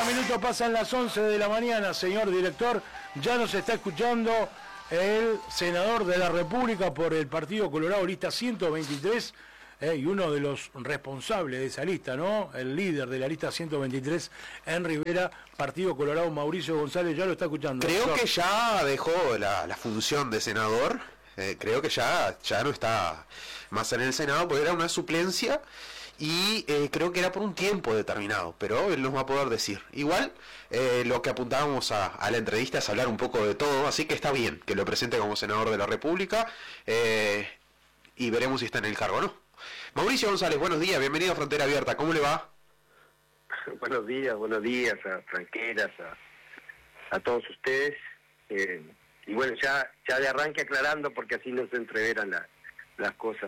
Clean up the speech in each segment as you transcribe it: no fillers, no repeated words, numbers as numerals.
40 minutos pasan las 11 de la mañana, señor director. Ya nos está escuchando el senador de la República por el Partido Colorado, lista 123, y uno de los responsables de esa lista, ¿no? El líder de la lista 123 en Rivera, Partido Colorado, Mauricio González, ya lo está escuchando. Creo doctor. que ya dejó la función de senador. Creo que ya no está más en el Senado, porque era una suplencia y creo que era por un tiempo determinado, pero él nos va a poder decir. Igual, lo que apuntábamos a la entrevista es hablar un poco de todo, así que está bien que lo presente como senador de la República y veremos si está en el cargo o no. Mauricio González, buenos días, bienvenido a Frontera Abierta, ¿cómo le va? Buenos días a Tranqueras, a todos ustedes. Y bueno, ya de arranque aclarando, porque así no se entreveran las cosas.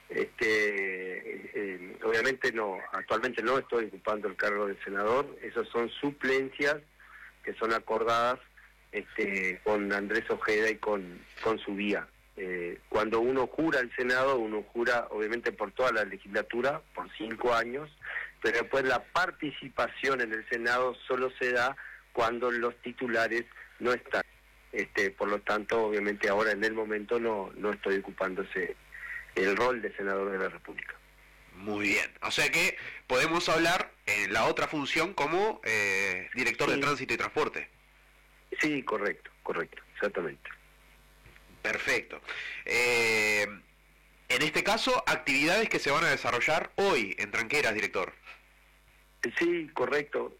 Obviamente actualmente no estoy ocupando el cargo de senador, esas son suplencias que son acordadas con Andrés Ojeda y con su vía. Cuando uno jura el Senado, uno jura obviamente por toda la legislatura, por 5 años, pero después la participación en el Senado solo se da cuando los titulares no están. Por lo tanto, obviamente ahora en el momento no estoy ocupándose el rol de senador de la República. Muy bien, o sea que podemos hablar en la otra función como director de Tránsito y Transporte. Sí, correcto, exactamente. Perfecto. En este caso, actividades que se van a desarrollar hoy en Tranqueras, director. Sí, correcto.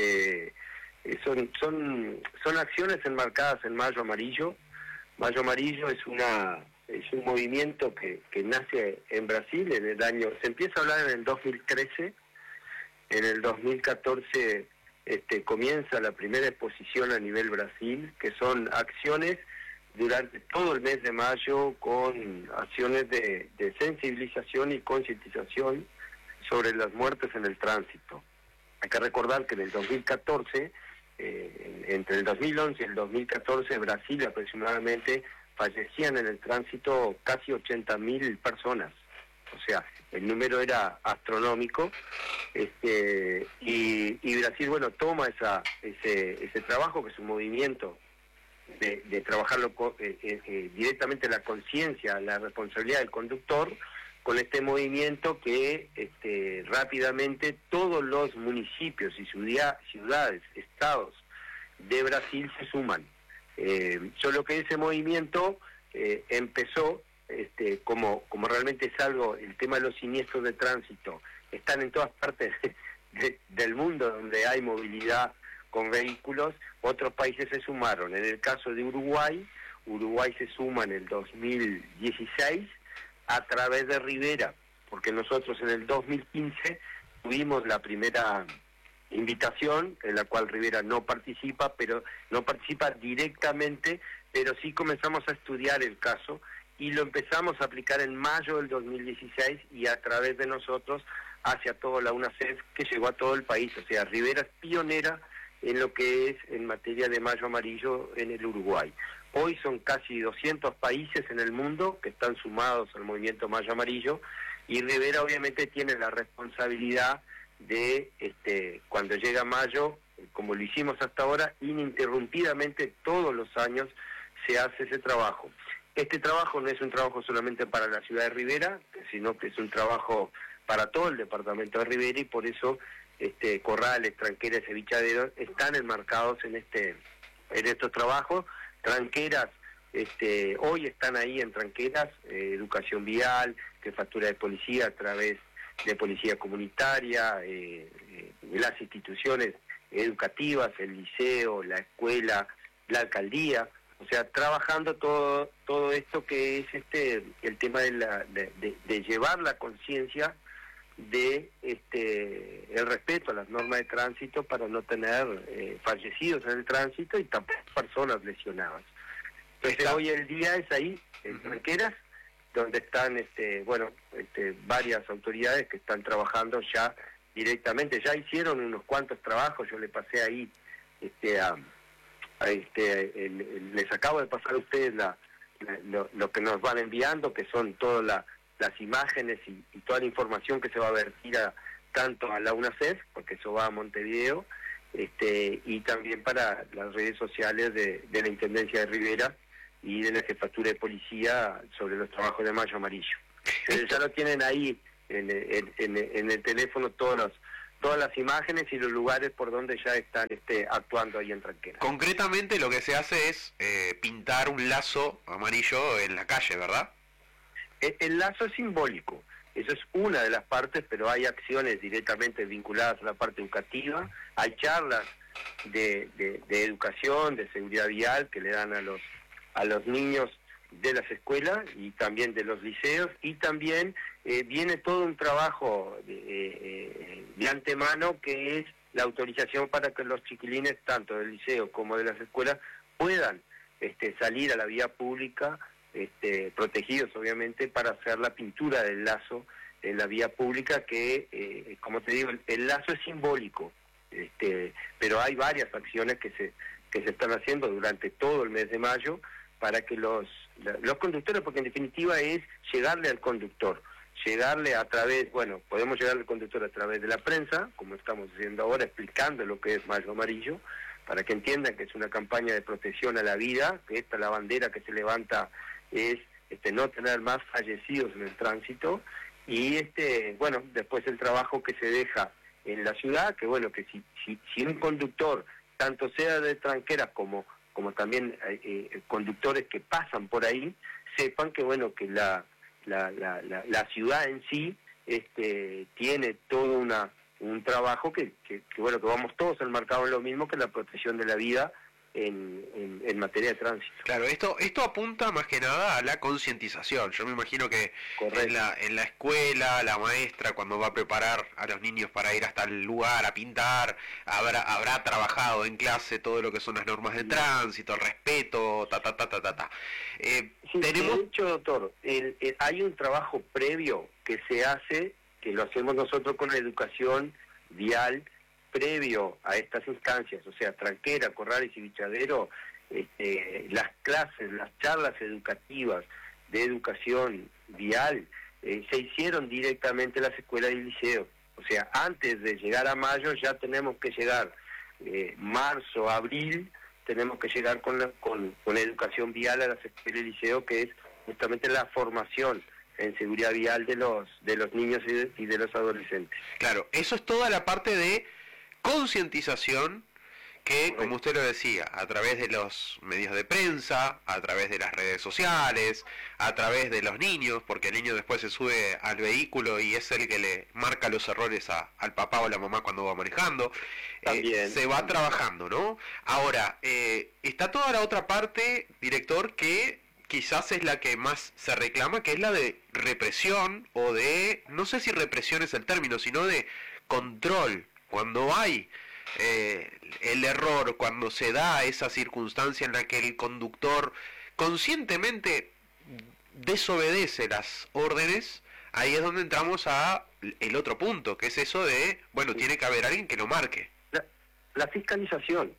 Son acciones enmarcadas en Mayo Amarillo. Mayo Amarillo es un movimiento que nace en Brasil en el año, se empieza a hablar en el 2013, en el 2014 comienza la primera exposición a nivel Brasil, que son acciones durante todo el mes de mayo con acciones de sensibilización y concientización sobre las muertes en el tránsito. Hay que recordar que en el 2014, entre el 2011 y el 2014, Brasil aproximadamente fallecían en el tránsito casi 80.000 personas. O sea, el número era astronómico. Y Brasil, bueno, toma ese trabajo, que es un movimiento de trabajarlo directamente la conciencia, la responsabilidad del conductor, con este movimiento que rápidamente todos los municipios y ciudades, estados de Brasil se suman. Solo que ese movimiento empezó, como realmente es algo, el tema de los siniestros de tránsito, están en todas partes del mundo donde hay movilidad con vehículos, otros países se sumaron. En el caso de Uruguay se suma en el 2016 a través de Rivera, porque nosotros en el 2015 tuvimos la primera invitación, en la cual Rivera no participa directamente, pero sí comenzamos a estudiar el caso y lo empezamos a aplicar en mayo del 2016 y a través de nosotros hacia toda la UNACEF, que llegó a todo el país. O sea, Rivera es pionera en lo que es en materia de Mayo Amarillo en el Uruguay. Hoy son casi 200 países en el mundo que están sumados al movimiento Mayo Amarillo, y Rivera obviamente tiene la responsabilidad de, cuando llega mayo, como lo hicimos hasta ahora, ininterrumpidamente todos los años se hace ese trabajo. Este trabajo no es un trabajo solamente para la ciudad de Rivera, sino que es un trabajo para todo el departamento de Rivera, y por eso Corrales, Tranqueras y Vichadero están enmarcados en estos trabajos. Tranqueras, hoy están ahí en Tranqueras, educación vial, jefatura de policía a través de policía comunitaria, las instituciones educativas, el liceo, la escuela, la alcaldía, o sea, trabajando todo esto que es el tema de llevar la conciencia de el respeto a las normas de tránsito para no tener fallecidos en el tránsito y tampoco personas lesionadas. Entonces hoy el día es ahí, en Tranqueras, donde están varias autoridades que están trabajando ya directamente, ya hicieron unos cuantos trabajos. Yo le pasé ahí les acabo de pasar a ustedes lo que nos van enviando, que son todas las imágenes y toda la información que se va a vertir tanto a la UNACEF, porque eso va a Montevideo, y también para las redes sociales de la Intendencia de Rivera y de la Jefatura de Policía sobre los trabajos de Mayo Amarillo. Ya lo tienen ahí en el teléfono todas las imágenes y los lugares por donde ya están actuando ahí en Tranquera. Concretamente lo que se hace es pintar un lazo amarillo en la calle, ¿verdad? El lazo es simbólico, eso es una de las partes, pero hay acciones directamente vinculadas a la parte educativa, hay charlas de educación, de seguridad vial que le dan a los niños de las escuelas y también de los liceos, y también viene todo un trabajo de antemano que es la autorización para que los chiquilines, tanto del liceo como de las escuelas, puedan salir a la vía pública, protegidos obviamente, para hacer la pintura del lazo en la vía pública, que como te digo, el lazo es simbólico, pero hay varias acciones que se están haciendo durante todo el mes de mayo para que los conductores, porque en definitiva es llegarle al conductor, llegarle a través, bueno, podemos llegarle al conductor a través de la prensa, como estamos haciendo ahora, explicando lo que es Mayo Amarillo, para que entiendan que es una campaña de protección a la vida, que la bandera que se levanta es no tener más fallecidos en el tránsito, y bueno, después el trabajo que se deja en la ciudad, que bueno, que si un conductor, tanto sea de Tranquera como también conductores que pasan por ahí, sepan que bueno, que la ciudad en sí tiene todo un trabajo que bueno, que vamos todos enmarcados en lo mismo, que la protección de la vida en materia de tránsito. Claro, esto apunta más que nada a la concientización. Yo me imagino que en la escuela, la maestra, cuando va a preparar a los niños para ir hasta el lugar a pintar, habrá trabajado en clase todo lo que son las normas de tránsito, el respeto, Sí, de hecho, doctor, hay un trabajo previo que se hace, que lo hacemos nosotros con la educación vial, previo a estas instancias, o sea, Tranquera, Corrales y Bichadero, las clases, las charlas educativas de educación vial se hicieron directamente en las escuelas y liceos. O sea, antes de llegar a mayo ya tenemos que llegar, marzo, abril, tenemos que llegar con la educación vial a las escuelas y liceos, que es justamente la formación en seguridad vial de los niños y de los adolescentes. Claro, eso es toda la parte de concientización que, como usted lo decía, a través de los medios de prensa, a través de las redes sociales, a través de los niños, porque el niño después se sube al vehículo y es el que le marca los errores al papá o la mamá cuando va manejando, se va trabajando, ¿no? Ahora, está toda la otra parte, director, que quizás es la que más se reclama, que es la de represión, o de, no sé si represión es el término, sino de control. Cuando hay el error, cuando se da esa circunstancia en la que el conductor conscientemente desobedece las órdenes, ahí es donde entramos a el otro punto, que es eso de, bueno, tiene que haber alguien que lo marque. La fiscalización,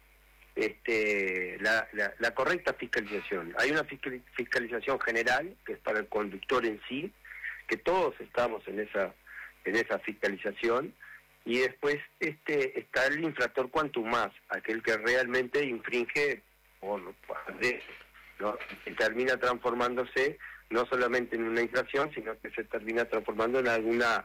la correcta fiscalización. Hay una fiscalización general, que es para el conductor en sí, que todos estamos en esa fiscalización. Y después está el infractor cuantum más, aquel que realmente infringe ¿no? Que termina transformándose no solamente en una infracción, sino que se termina transformando en alguna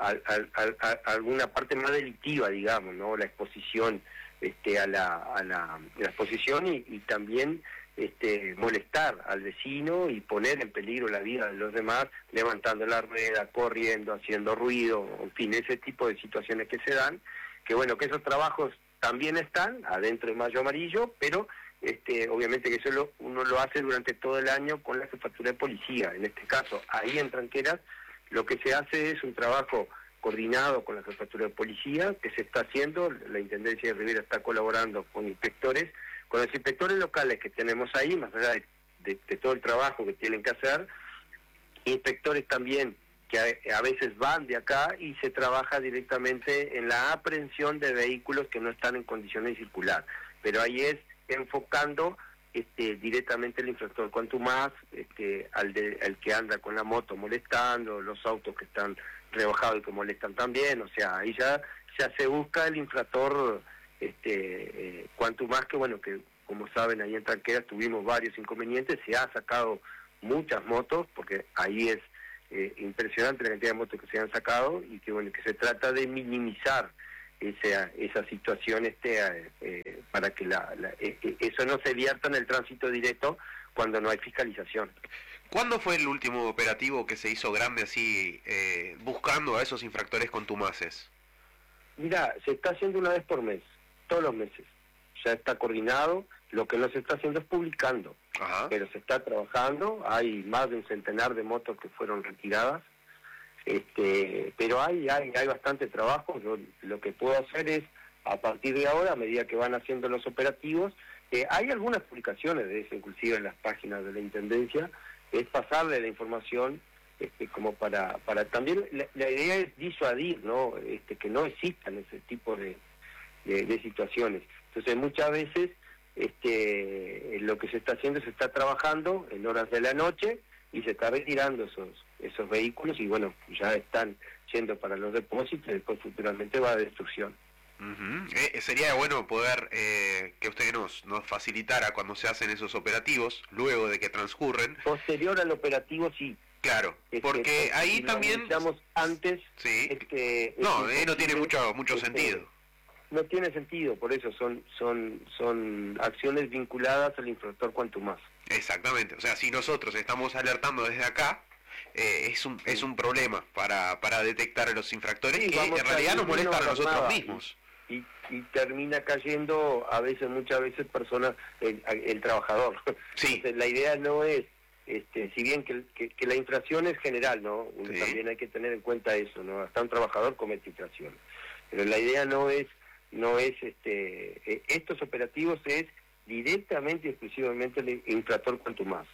parte más delictiva, digamos, ¿no? La exposición a la exposición y también molestar al vecino y poner en peligro la vida de los demás, levantando la rueda, corriendo, haciendo ruido, en fin, ese tipo de situaciones que se dan, que bueno, que esos trabajos también están adentro de Mayo Amarillo, pero obviamente que eso uno lo hace durante todo el año con la Jefatura de Policía. En este caso, ahí en Tranqueras, lo que se hace es un trabajo coordinado con la Jefatura de Policía, que se está haciendo. La Intendencia de Rivera está colaborando con inspectores, con los inspectores locales que tenemos ahí, más allá de todo el trabajo que tienen que hacer, inspectores también que a veces van de acá, y se trabaja directamente en la aprehensión de vehículos que no están en condiciones de circular. Pero ahí es enfocando directamente el infractor cuanto más, al que anda con la moto molestando, los autos que están rebajados y que molestan también. O sea, ahí ya se busca el infractor cuanto más que, bueno, que como saben, ahí en Tranqueras tuvimos varios inconvenientes, se ha sacado muchas motos, porque ahí es impresionante la cantidad de motos que se han sacado, y que, bueno, que se trata de minimizar esa situación para que eso no se vierta en el tránsito directo cuando no hay fiscalización. ¿Cuándo fue el último operativo que se hizo grande así, buscando a esos infractores contumaces? Mira, se está haciendo una vez por mes, todos los meses. Ya está coordinado, lo que no se está haciendo es publicando. Ajá. Pero se está trabajando, hay más de un centenar de motos que fueron retiradas, pero hay bastante trabajo. Yo lo que puedo hacer es, a partir de ahora, a medida que van haciendo los operativos, hay algunas publicaciones de eso, inclusive en las páginas de la Intendencia, es pasarle la información, como para también, la idea es disuadir, ¿no? Que no existan ese tipo de situaciones. Entonces muchas veces lo que se está haciendo, se está trabajando en horas de la noche y se está retirando esos vehículos, y bueno, ya están yendo para los depósitos y después futuramente va a destrucción. Sería bueno poder que usted nos facilitara cuando se hacen esos operativos, luego de que transcurren. Posterior al operativo, sí. Claro, porque ahí si también... antes... Sí. No tiene mucho sentido. No tiene sentido, por eso son acciones vinculadas al infractor cuanto más. Exactamente, o sea, si nosotros estamos alertando desde acá, es un problema para detectar a los infractores, sí, que en realidad nos molestan a nosotros mismos. Y termina cayendo muchas veces personas, el trabajador. Sí. Entonces, la idea no es, si bien que la infracción es general, ¿no? Sí. También hay que tener en cuenta eso, ¿no? Hasta un trabajador comete infracciones. Pero la idea no es estos operativos es directamente y exclusivamente el infractor cuanto más.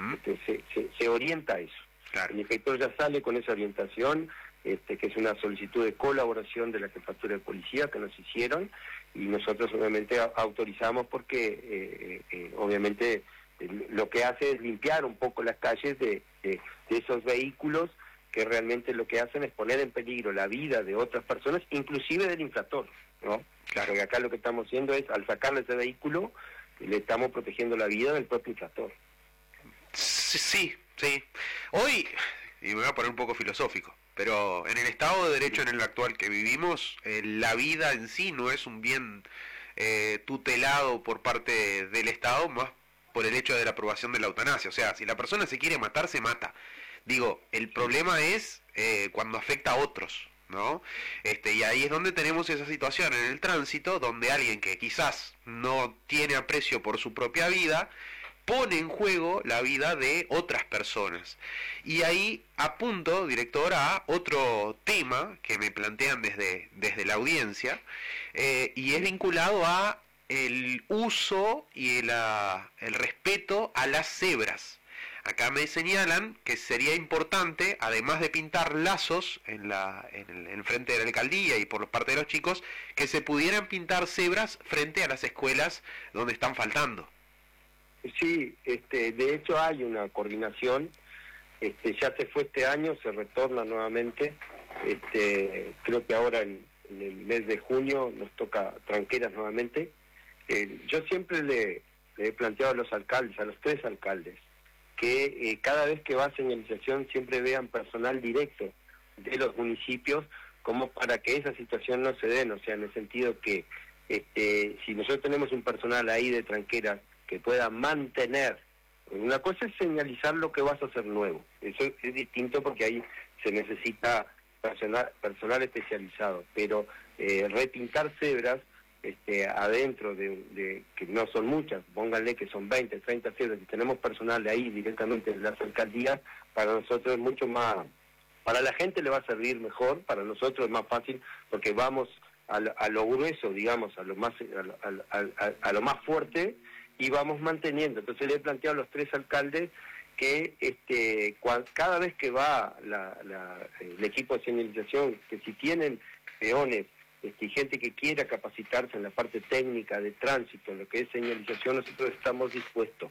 Se orienta a eso. Claro. El inspector ya sale con esa orientación, que es una solicitud de colaboración de la Jefatura de Policía que nos hicieron, y nosotros obviamente autorizamos porque obviamente lo que hace es limpiar un poco las calles de esos vehículos que realmente lo que hacen es poner en peligro la vida de otras personas, inclusive del infractor, ¿no? Claro. Porque acá lo que estamos haciendo es, al sacarle ese vehículo, le estamos protegiendo la vida del propio infractor. Sí. Hoy, y me voy a poner un poco filosófico, pero en el Estado de Derecho en el actual que vivimos, la vida en sí no es un bien tutelado por parte del Estado, más por el hecho de la aprobación de la eutanasia. O sea, si la persona se quiere matar, se mata. Digo, el problema es cuando afecta a otros, ¿no? Y ahí es donde tenemos esa situación en el tránsito, donde alguien que quizás no tiene aprecio por su propia vida, pone en juego la vida de otras personas. Y ahí apunto, director, a otro tema que me plantean desde la audiencia, y es vinculado a el uso y el respeto a las cebras. Acá me señalan que sería importante, además de pintar lazos en frente de la alcaldía y por parte de los chicos, que se pudieran pintar cebras frente a las escuelas donde están faltando. Sí, de hecho hay una coordinación, ya se fue este año, se retorna nuevamente, creo que ahora en el mes de junio nos toca Tranqueras nuevamente. Yo siempre le he planteado a los alcaldes, a los 3 alcaldes, que cada vez que va a señalización siempre vean personal directo de los municipios, como para que esa situación no se den, o sea, en el sentido que si nosotros tenemos un personal ahí de Tranqueras que pueda mantener, una cosa es señalizar lo que vas a hacer nuevo, eso es distinto porque ahí se necesita personal especializado, pero repintar cebras adentro de que no son muchas, pónganle que son 20, 30 cebras, y tenemos personal de ahí directamente en las alcaldías, para nosotros es mucho más, para la gente le va a servir mejor, para nosotros es más fácil, porque vamos a lo grueso, digamos, a lo más fuerte, y vamos manteniendo. Entonces le he planteado a los 3 alcaldes que cada vez que va el equipo de señalización, que si tienen peones, gente que quiera capacitarse en la parte técnica de tránsito, en lo que es señalización, nosotros estamos dispuestos.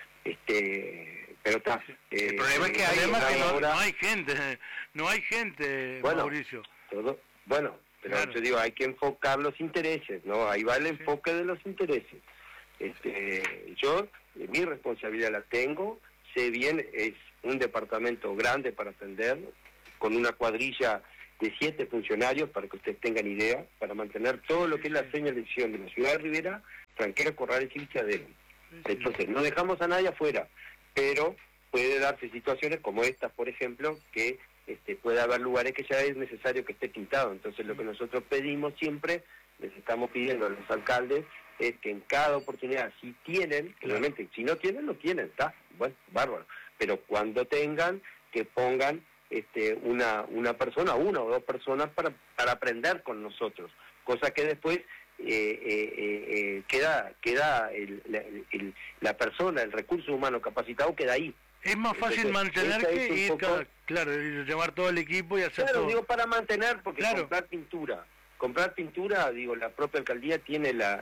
Pero está. El problema es que no hay gente, bueno, Mauricio. pero claro. yo digo, hay que enfocar los intereses, ¿no? Ahí va el enfoque de los intereses. Yo, mi responsabilidad la tengo, sé bien, es un departamento grande para atender, con una cuadrilla de 7 funcionarios, para que ustedes tengan idea, para mantener todo lo que es la señalización de la ciudad de Rivera, Tranquera, Corrales y Vichadero. Entonces, no dejamos a nadie afuera, pero puede darse situaciones como estas, por ejemplo, que puede haber lugares que ya es necesario que esté pintado. Entonces, lo que nosotros pedimos siempre, les estamos pidiendo a los alcaldes, es que en cada oportunidad, si tienen, realmente, si no tienen, no tienen, está, bueno, bárbaro, pero cuando tengan, que pongan una persona, 1 o 2 personas para aprender con nosotros, cosa que después queda la persona, el recurso humano capacitado queda ahí. Es más fácil mantener que ir, claro, llevar todo el equipo y hacer todo. Claro, digo para mantener, porque claro. comprar pintura, digo, la propia alcaldía tiene la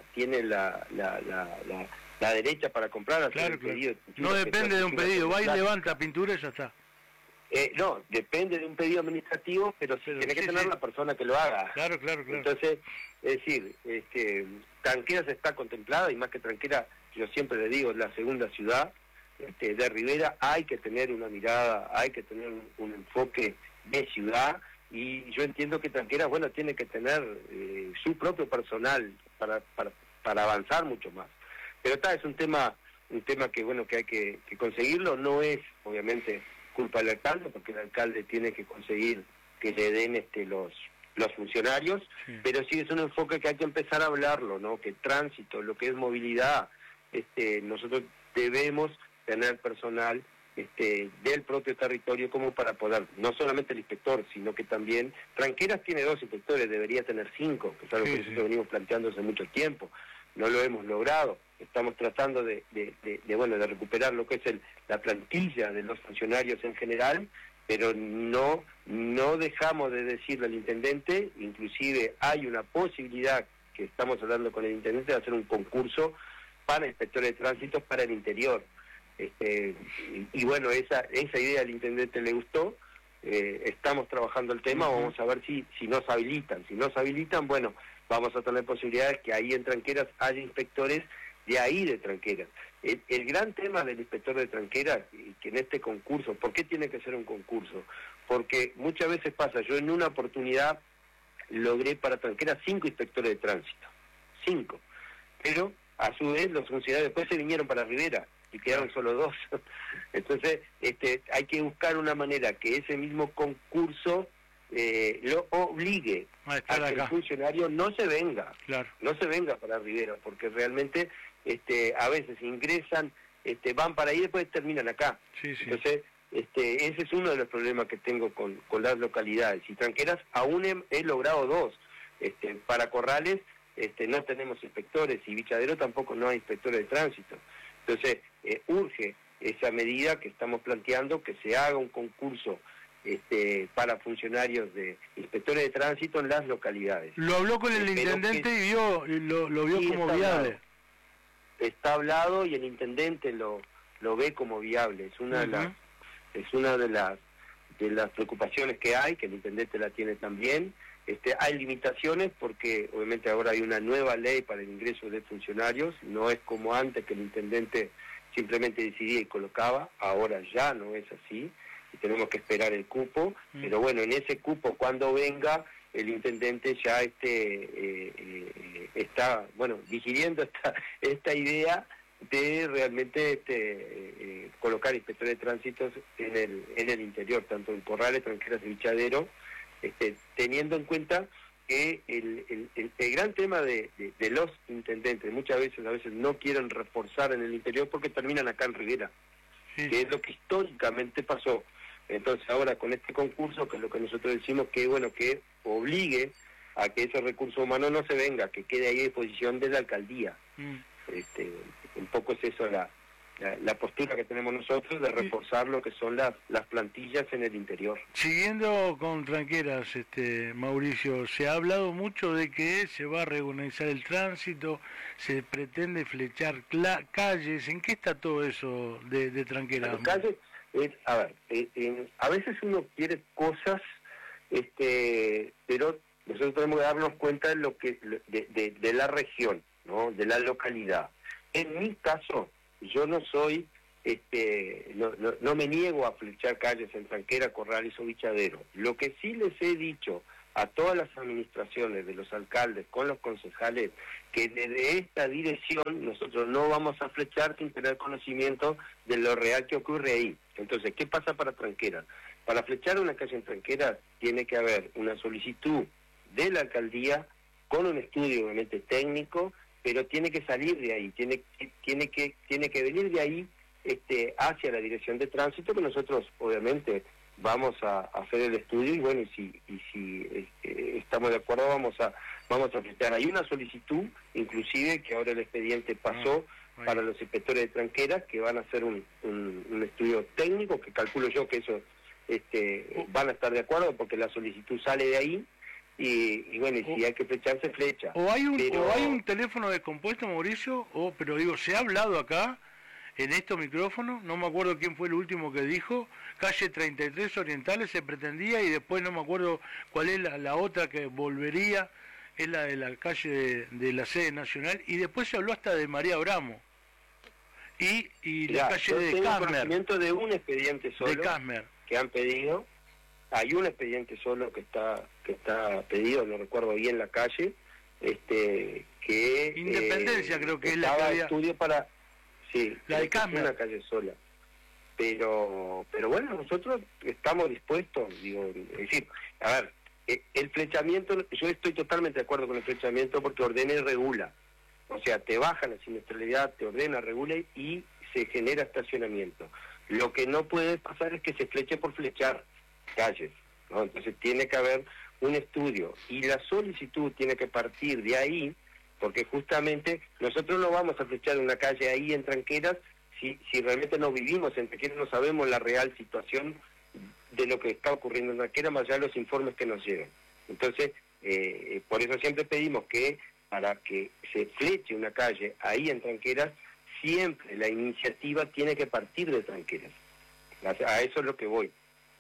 derecha para comprar, hacer claro, el pedido de pintura. No depende de un pedido, va y levanta pintura y ya está. No, depende de un pedido administrativo, pero sí tiene que tener la persona que lo haga. Claro. Entonces, es decir, Tranquera se está contemplada, y más que Tranquera, yo siempre le digo, es la segunda ciudad de Rivera. Hay que tener una mirada, hay que tener un enfoque de ciudad, y yo entiendo que Tranquera, bueno, tiene que tener su propio personal para avanzar mucho más. Pero es un tema que, bueno, que hay que conseguirlo. No es, obviamente, culpa del alcalde, porque el alcalde tiene que conseguir que le den los funcionarios, pero sí es un enfoque que hay que empezar a hablarlo, ¿no? Que tránsito, lo que es movilidad, nosotros debemos tener personal del propio territorio como para poder, no solamente el inspector, sino que también Tranqueras tiene 2 inspectores, debería tener 5, que es algo que nosotros venimos planteando hace mucho tiempo. No lo hemos logrado. Estamos tratando de recuperar lo que es la plantilla de los funcionarios en general, pero no dejamos de decirle al intendente, inclusive hay una posibilidad, que estamos hablando con el intendente, de hacer un concurso para inspectores de tránsito para el interior. Y bueno, esa idea al intendente le gustó. Estamos trabajando el tema, vamos a ver si nos habilitan. Si nos habilitan, bueno, vamos a tener posibilidades que ahí en Tranqueras haya inspectores de ahí de Tranqueras. El gran tema del inspector de Tranqueras, que en este concurso, ¿por qué tiene que ser un concurso? Porque muchas veces pasa, yo en una oportunidad logré para Tranqueras 5 inspectores de tránsito, 5, pero a su vez los funcionarios después se vinieron para Rivera y quedaron solo 2. Entonces hay que buscar una manera que ese mismo concurso lo obligue a que el funcionario no se venga para Rivera, porque realmente a veces ingresan, van para ahí y después terminan acá. Entonces ese es uno de los problemas que tengo con las localidades. Y Tranqueras aún he logrado 2. Para Corrales no tenemos inspectores, y Vichadero tampoco no hay inspectores de tránsito. Entonces urge esa medida que estamos planteando, que se haga un concurso para funcionarios de inspectores de tránsito en las localidades. Lo habló con el intendente y lo vio como viable. Está hablado y el intendente lo ve como viable. Es una de las preocupaciones que hay, que el intendente la tiene también. Hay limitaciones porque obviamente ahora hay una nueva ley para el ingreso de funcionarios. No es como antes, que el intendente simplemente decidía y colocaba. Ahora ya no es así y tenemos que esperar el cupo. Pero bueno, en ese cupo, cuando venga, el intendente ya está, bueno, digiriendo esta idea de realmente colocar inspectores de tránsito en el interior, tanto en Corrales, Tranqueras y Vichadero, teniendo en cuenta que el gran tema de los intendentes, muchas veces, a veces no quieren reforzar en el interior porque terminan acá en Rivera, que es lo que históricamente pasó. Entonces ahora con este concurso, que es lo que nosotros decimos, que bueno, que obligue a que ese recurso humano no se venga, que quede ahí a disposición de la alcaldía. Un poco es eso la postura que tenemos nosotros, de reforzar lo que son las plantillas en el interior. Siguiendo con Tranqueras, Mauricio, se ha hablado mucho de que se va a reorganizar el tránsito, se pretende flechar calles. ¿En qué está todo eso de Tranqueras? Las calles, a veces uno quiere cosas, pero nosotros tenemos que darnos cuenta de lo que de la región, ¿no? De la localidad. En mi caso, yo no soy, no me niego a flechar calles en Tranquera, Corrales o Bichadero. Lo que sí les he dicho a todas las administraciones, de los alcaldes, con los concejales, que desde esta dirección nosotros no vamos a flechar sin tener conocimiento de lo real que ocurre ahí. Entonces, ¿qué pasa para Tranquera? Para flechar una calle en Tranquera tiene que haber una solicitud de la alcaldía con un estudio obviamente técnico, pero tiene que salir de ahí, tiene que venir de ahí hacia la dirección de tránsito, que nosotros obviamente vamos a hacer el estudio y bueno, y si estamos de acuerdo vamos a flechar. Hay una solicitud, inclusive, que ahora el expediente pasó para los inspectores de Tranqueras, que van a hacer un estudio técnico, que calculo yo que eso van a estar de acuerdo, porque la solicitud sale de ahí, y bueno, y si hay que flechar, se flecha. O hay un teléfono descompuesto, Mauricio, pero digo, se ha hablado acá, en estos micrófonos, no me acuerdo quién fue el último que dijo, calle 33 Orientales se pretendía, y después no me acuerdo cuál es la otra que volvería, es la de la calle de la sede nacional, y después se habló hasta de María Abramo, y la calle de Casmer. Conocimiento de un expediente solo de Casmer que han pedido. Hay un expediente solo que está pedido, no recuerdo bien la calle, que Independencia creo que es la que había... estudio para... Sí, la de Casmer. Una calle sola. Pero bueno, nosotros estamos dispuestos, digo, es decir, a ver, el flechamiento, yo estoy totalmente de acuerdo con el flechamiento porque ordena y regula. O sea, te baja la siniestralidad, te ordena, regula y se genera estacionamiento. Lo que no puede pasar es que se fleche por flechar calles, ¿no? Entonces tiene que haber un estudio y la solicitud tiene que partir de ahí, porque justamente nosotros no vamos a flechar una calle ahí en Tranqueras si realmente no vivimos en Tranqueras, no sabemos la real situación de lo que está ocurriendo en Tranqueras, más allá de los informes que nos llegan. Entonces, por eso siempre pedimos que para que se fleche una calle ahí en Tranqueras, siempre la iniciativa tiene que partir de Tranqueras. A eso es lo que voy.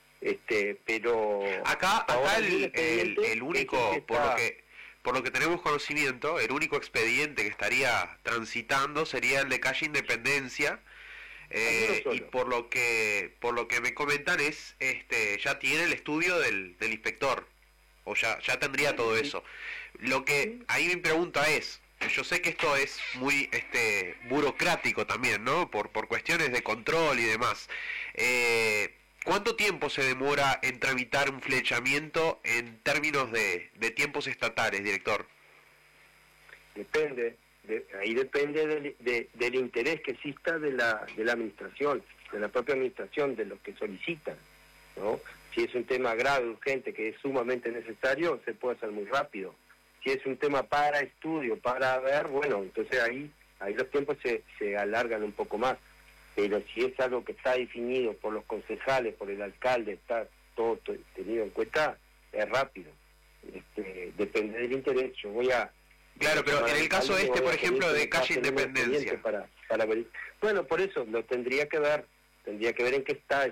Pero acá el único, por lo que tenemos conocimiento, el único expediente que estaría transitando sería el de calle Independencia, y por lo que me comentan es ya tiene el estudio del inspector, o ya tendría todo eso. Lo que ahí mi pregunta es, yo sé que esto es muy burocrático también, ¿no? Por cuestiones de control y demás. ¿Cuánto tiempo se demora en tramitar un flechamiento en términos de tiempos estatales, director? Depende, ahí depende del interés que exista de la administración, de la propia administración, de los que solicitan, ¿no? Si es un tema grave, urgente, que es sumamente necesario, se puede hacer muy rápido. Si es un tema para estudio, para ver, bueno, entonces ahí los tiempos se alargan un poco más. Pero si es algo que está definido por los concejales, por el alcalde, está todo tenido en cuenta, es rápido. Depende del interés. Yo voy a... Claro, pero en el caso por ejemplo, de calle Independencia. Para ver. Bueno, por eso lo tendría que ver en qué está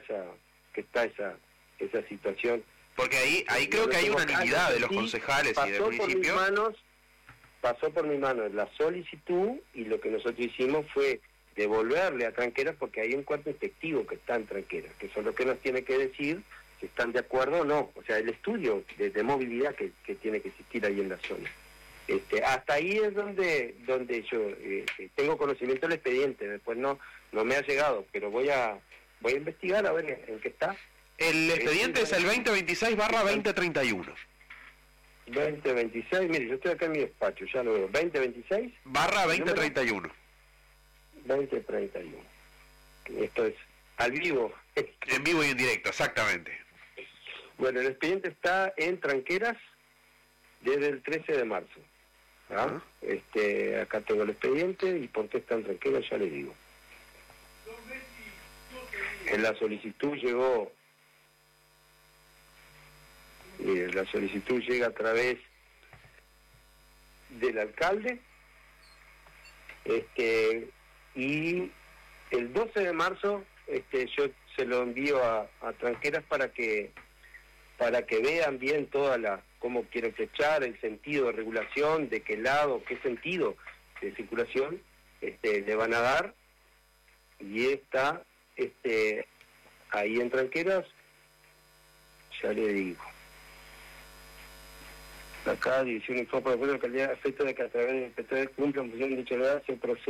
esa situación. Porque ahí creo que hay unanimidad de los concejales y del municipio. Pasó por mi mano la solicitud y lo que nosotros hicimos fue devolverle a Tranqueras, porque hay un cuerpo inspectivo que está en Tranqueras, que son los que nos tiene que decir si están de acuerdo o no. O sea, el estudio de movilidad que tiene que existir ahí en la zona. Hasta ahí es donde yo tengo conocimiento del expediente. Después no me ha llegado, pero voy a investigar a ver en qué está. El expediente es el 2026/2031. 2026, mire, yo estoy acá en mi despacho, ya lo veo. 2026/2031. 2031. Esto es al vivo. En vivo y en directo, exactamente. Bueno, el expediente está en Tranqueras desde el 13 de marzo. ¿Ah? Acá tengo el expediente y por qué está en Tranqueras ya le digo. En la solicitud llegó... la solicitud llega a través del alcalde, y el 12 de marzo yo se lo envío a Tranqueras para que vean bien toda la cómo quieren flechar, el sentido de regulación, de qué lado, qué sentido de circulación le van a dar, y está ahí en Tranqueras, ya le digo. Acá, División Informe de la Calidad, efecto de que a través del inspector cumple en función de dicha edad se procede